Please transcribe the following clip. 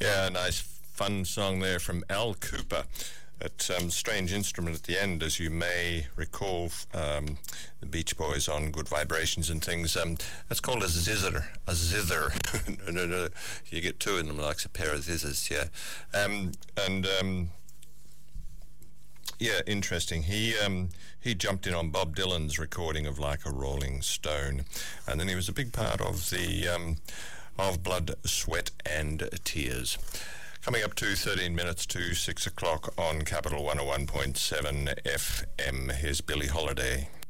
Yeah, a nice fun song there from Al Cooper. That strange instrument at the end, as you may recall, the Beach Boys on Good Vibrations and things. That's called a zither. A zither. no, you get two in them, like a pair of zithers. Yeah, yeah, interesting. He jumped in on Bob Dylan's recording of Like a Rolling Stone, and then he was a big part of the of Blood, Sweat and Tears. Coming up to 13 minutes to 6 o'clock on Capital 101.7 FM. Here's Billie Holiday.